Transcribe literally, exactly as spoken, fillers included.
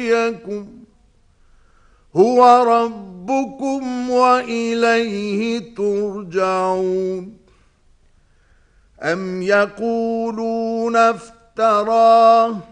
يكن هو ربكم وإليه ترجعون. أم يقولون افتراه